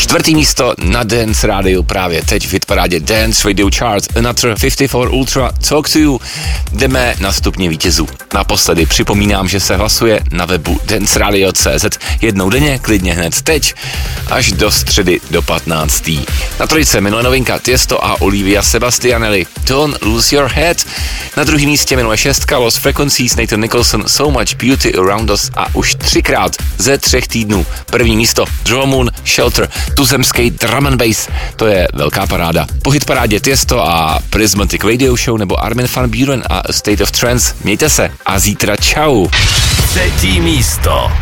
4. místo na Dance Radio právě teď v hitparádě Dance Radio Chart Another 54 Ultra Talk to You. Jdeme na stupně vítězů. Naposledy připomínám, že se hlasuje na webu danceradio.cz jednou denně, klidně hned teď, až do středy do 15. Na 3. minulé novinka Tiesto a Olivia Sebastianelli Don't Lose Your Head. Na 2. místě minulé 6. Lost Frequencies Nathan Nicholson So Much Beauty Around Us a už 3krát ze 3 týdnů 1. místo Joe Moon Shelter, tuzemský drum and bass, to je velká paráda. Po hitparádě Tiesto a Prismatic Radio Show nebo Armin van Buuren a A State of Trance. Mějte se a zítra čau. 3. místo.